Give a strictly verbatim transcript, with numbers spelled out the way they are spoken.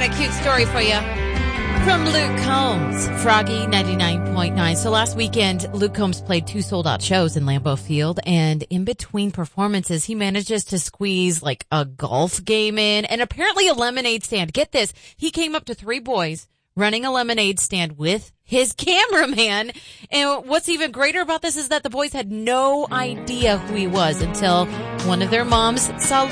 got a cute story for you from Luke Combs, Froggy ninety-nine point nine. So last weekend, Luke Combs played two sold-out shows in Lambeau Field, and in between performances, he manages to squeeze like a golf game in and apparently a lemonade stand. Get this, he came up to three boys running a lemonade stand with his cameraman. And what's even greater about this is that the boys had no idea who he was until one of their moms saw